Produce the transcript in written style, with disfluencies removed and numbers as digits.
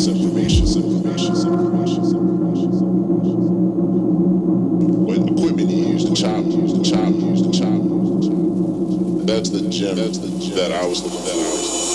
What equipment you use to chop, That's the gym that I was looking for.